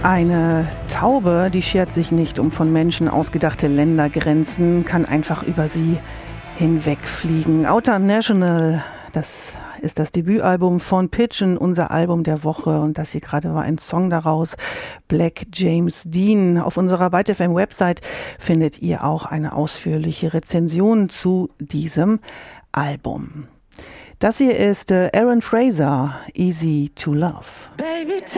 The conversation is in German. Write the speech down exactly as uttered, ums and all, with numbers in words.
Eine Taube, die schert sich nicht um von Menschen ausgedachte Ländergrenzen, kann einfach über sie hinwegfliegen. Outer National, das ist das Debütalbum von Pigeon, unser Album der Woche. Und das hier gerade war ein Song daraus, Black James Dean. Auf unserer Byte F M Website findet ihr auch eine ausführliche Rezension zu diesem Album. Das hier ist Aaron Fraser, Easy to Love. Baby,